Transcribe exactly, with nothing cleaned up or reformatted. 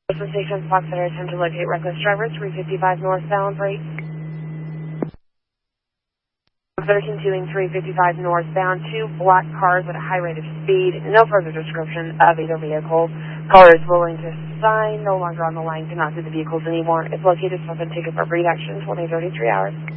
Ocean Station, Fox Center, attempt to locate reckless driver, three fifty-five northbound, break. thirteen two three fifty-five northbound, two black cars at a high rate of speed, no further description of either vehicle. Caller is willing to sign, no longer on the line, cannot see the vehicles anymore. If located, suspect ticket for breed action, twenty to thirty-three hours.